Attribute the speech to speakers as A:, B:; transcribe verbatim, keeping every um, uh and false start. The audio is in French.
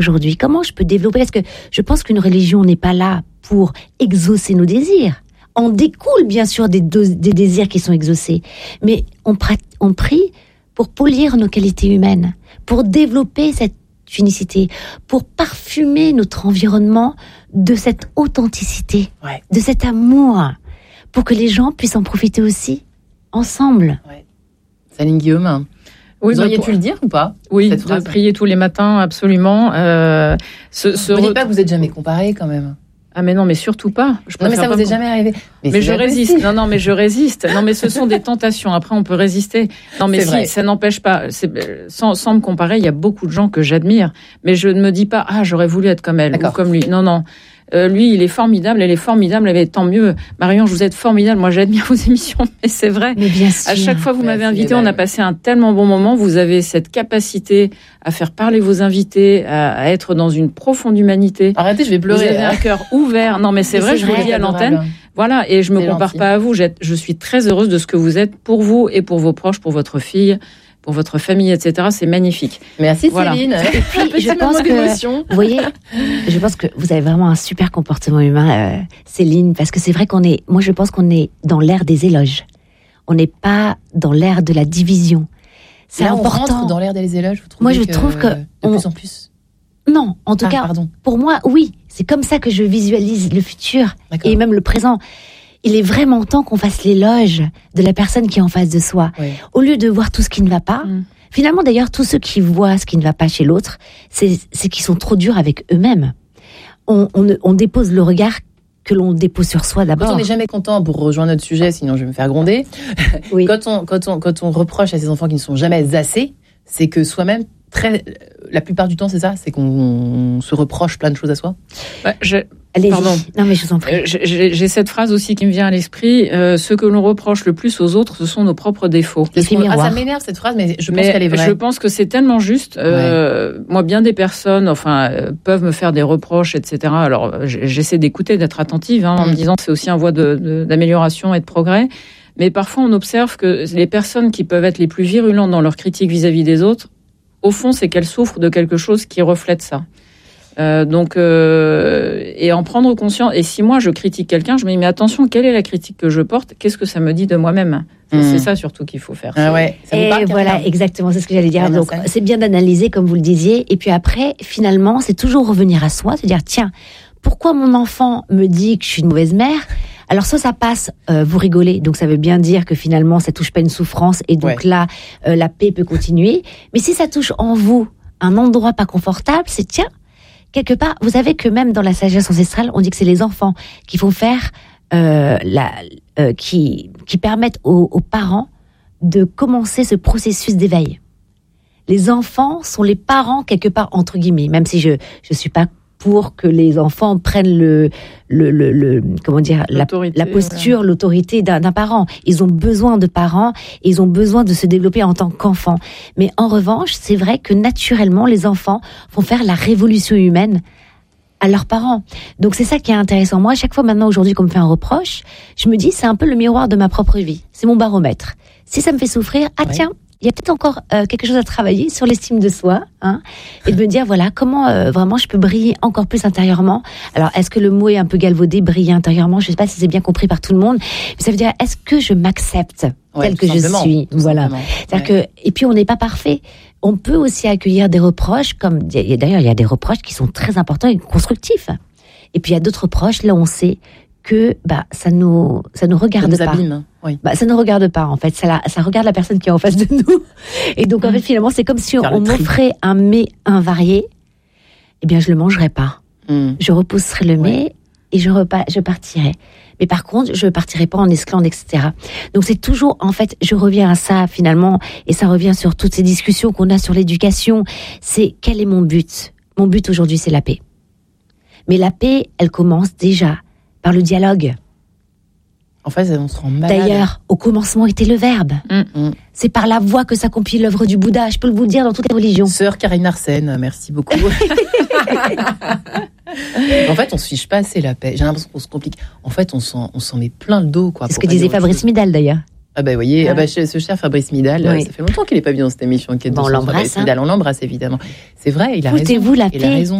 A: aujourd'hui? Comment je peux développer? Parce que je pense qu'une religion n'est pas là pour exaucer nos désirs. En découle bien sûr des, do- des désirs qui sont exaucés, mais on, prat- on prie pour polir nos qualités humaines, pour développer cette unicité, pour parfumer notre environnement de cette authenticité,
B: Ouais.
A: de cet amour, pour que les gens puissent en profiter aussi, ensemble.
B: Ouais. Céline Guillaume,
C: Oui,
B: vous
C: bah,
B: auriez
C: pour-
B: pu le dire ou pas?
C: Oui,
B: cette
C: de
B: phrase
C: prier tous les matins, absolument. Euh, ce, ce
B: Vous ne
C: re-
B: dites pas que vous êtes jamais comparé quand même.
C: Ah mais non, mais surtout pas. Je
B: Non mais
C: préfère
B: ça
C: pas
B: vous est
C: me-
B: jamais arrivé.
C: Mais
B: c'est
C: je
B: jamais
C: résiste.
B: possible.
C: Non, non, mais je résiste. Non, mais ce sont des tentations. Après, on peut résister. Non, mais
B: C'est
C: si,
B: vrai.
C: ça n'empêche pas. C'est, sans, sans me comparer, il y a beaucoup de gens que j'admire, mais je ne me dis pas, ah, j'aurais voulu être comme elle
B: D'accord.
C: ou comme lui. Non, non. Euh, lui, il est formidable, elle est formidable, elle est tant mieux. Marion, vous êtes formidable. Moi, j'admire vos émissions, mais c'est vrai.
A: Mais bien sûr.
C: À chaque fois que vous
B: Merci,
C: m'avez invité,
B: Hélène.
C: on a passé un tellement bon moment. Vous avez cette capacité à faire parler vos invités, à, à être dans une profonde humanité.
B: Arrêtez, je vais
C: Vous
B: pleurer.
C: avez un cœur ouvert. Non, mais c'est
A: Mais
C: vrai,
A: c'est
C: je vous le
A: vrai,
C: dis à l'antenne.
B: Adorable.
C: Voilà, et je me
B: C'est
C: compare
B: gentil.
C: pas à vous. J'ai- Je suis très heureuse de ce que vous êtes pour vous et pour vos proches, pour votre fille, pour votre famille, et cetera. C'est magnifique.
B: Merci
C: Voilà.
B: Céline.
A: Et puis, je pense que, vous voyez, je pense que vous avez vraiment un super comportement humain, euh, Céline, parce que c'est vrai qu'on est, moi je pense qu'on est dans l'ère des éloges. On n'est pas dans l'ère de la division. C'est
B: Là, on
A: important.
B: rentre dans l'ère des éloges. Vous trouvez
A: Moi, je trouve que
B: de
A: on-
B: plus en plus.
A: Non, en tout
B: Ah,
A: cas,
B: pardon.
A: pour moi, oui. C'est comme ça que je visualise le futur
B: D'accord.
A: et même le présent. Il est vraiment temps qu'on fasse l'éloge de la personne qui est en face de soi.
B: Oui.
A: Au lieu de voir tout ce qui ne va pas,
C: Mm.
A: finalement d'ailleurs, tous ceux qui voient ce qui ne va pas chez l'autre, c'est, c'est qu'ils sont trop durs avec eux-mêmes. On, on, ne- on dépose le regard que l'on dépose sur soi
B: Quand
A: d'abord.
B: on n'est jamais content, pour rejoindre notre sujet, sinon je vais me faire gronder,
A: Oui.
B: quand, on, quand, on, quand on reproche à ces enfants qui ne sont jamais assez, c'est que soi-même, très, la plupart du temps, c'est ça, c'est qu'on on se reproche plein de choses à soi.
C: Ouais, je-
A: Allez-y.
C: Pardon.
A: Non mais je vous en prie.
C: euh, j'ai j'ai cette phrase aussi qui me vient à l'esprit. Euh, ce que l'on reproche le plus aux autres, ce sont nos propres défauts.
A: L'effet
B: Parce qu'on- ah,
A: miroir.
B: ça m'énerve cette phrase, mais je pense
C: Mais
B: qu'elle est vraie.
C: je pense que c'est tellement juste. Euh, Moi, bien des personnes, enfin, euh, peuvent me faire des reproches, et cetera. Alors, euh, j- j'essaie d'écouter, d'être attentive, hein, en
B: Mm.
C: me disant que c'est aussi un voie de- de- d'amélioration et de progrès. Mais parfois, on observe que les personnes qui peuvent être les plus virulentes dans leur critique vis-à-vis des autres, au fond, c'est qu'elles souffrent de quelque chose qui reflète ça. Euh, donc, euh, et en prendre conscience. Et si moi je critique quelqu'un, je me dis mais attention, quelle est la critique que je porte? Qu'est-ce que ça me dit de moi-même? C'est
B: Mm.
C: c'est ça surtout qu'il faut faire.
B: Ah ouais, ça vous
A: Et
B: parle,
A: voilà,
B: Karine
A: exactement, c'est ce que j'allais dire.
B: Karine
A: Donc,
B: Marcel.
A: c'est bien d'analyser, comme vous le disiez. Et puis après, finalement, c'est toujours revenir à soi, se dire, tiens, pourquoi mon enfant me dit que je suis une mauvaise mère? Alors, soit ça passe, euh, vous rigolez, donc ça veut bien dire que finalement, ça touche pas une souffrance, et donc
B: Ouais.
A: là, euh, la paix peut continuer. Mais si ça touche en vous un endroit pas confortable, c'est tiens, quelque part, vous savez que même dans la sagesse ancestrale, on dit que c'est les enfants qui font faire, euh, la, euh, qui, qui permettent aux, aux parents de commencer ce processus d'éveil. Les enfants sont les parents quelque part entre guillemets, même si je je suis pas pour que les enfants prennent le le le, le comment dire la,
C: L'autorité,
A: la posture, l'autorité d'un, d'un parent. Ils ont besoin de parents, et ils ont besoin de se développer en tant qu'enfants. Mais en revanche, c'est vrai que naturellement les enfants vont faire la révolution humaine à leurs parents. Donc c'est ça qui est intéressant. Moi, à chaque fois maintenant aujourd'hui qu'on me fait un reproche, je me dis c'est un peu le miroir de ma propre vie. C'est mon baromètre. Si ça me fait souffrir, ah
B: Ouais.
A: tiens, il y a peut-être encore euh, quelque chose à travailler sur l'estime de soi, hein, et de me dire voilà comment euh, vraiment je peux briller encore plus intérieurement. Alors est-ce que le mot est un peu galvaudé, briller intérieurement? Je sais pas si c'est bien compris par tout le monde, mais ça veut dire est-ce que je m'accepte
B: Ouais,
A: tel
B: tout
A: que je
B: simplement,
A: suis?
B: tout
A: Voilà.
B: simplement.
A: C'est-à-dire
B: Ouais.
A: que, et puis on n'est pas parfait. On peut aussi accueillir des reproches, comme il y a- d'ailleurs il y a des reproches qui sont très importants et constructifs. Et puis il y a d'autres reproches là où on sait que bah ça nous ça nous
B: Ça
A: regarde
B: nous
A: pas.
B: abîme. Oui.
A: Bah, ça ne regarde pas, en fait. Ça, la- ça regarde la personne qui est en face de nous. Et donc, en fait, finalement, c'est comme si on,
B: Faire le
A: on
B: tri.
A: m'offrait un mets invarié. Eh bien, je le mangerais pas.
B: Mm.
A: Je repousserais le mets et je, repa- je partirais. Mais par contre, je partirais pas en esclandre, et cetera. Donc, c'est toujours, en fait, je reviens à ça, finalement, et ça revient sur toutes ces discussions qu'on a sur l'éducation. C'est quel est mon but? Mon but aujourd'hui, c'est la paix. Mais la paix, elle commence déjà par le dialogue.
B: En fait, on se rend malade.
A: D'ailleurs, au commencement était le verbe.
B: Mm.
A: C'est par la voix que s'accomplit l'œuvre du Bouddha. Je peux vous le dire dans toutes les religions.
B: Sœur Karine Arsène, merci beaucoup. En fait, on se fiche pas assez la paix. J'ai l'impression qu'on se complique. En fait, on s'en, on s'en met plein le dos, quoi.
A: C'est ce
B: pour
A: que
B: pas
A: disait
B: dire autre
A: Fabrice
B: chose.
A: Midal d'ailleurs.
B: Ah bah, vous voyez,
A: Ouais.
B: ah bah, ce cher Fabrice Midal,
A: Oui.
B: ça fait longtemps qu'il n'est pas venu dans cette émission. Enquête
A: Bon, on
B: de sens.
A: l'embrasse,
B: Fabrice Midal, on l'embrasse évidemment. C'est vrai, il a
A: Foutez-vous
B: raison.
A: la
B: Il a
A: paix.
B: raison.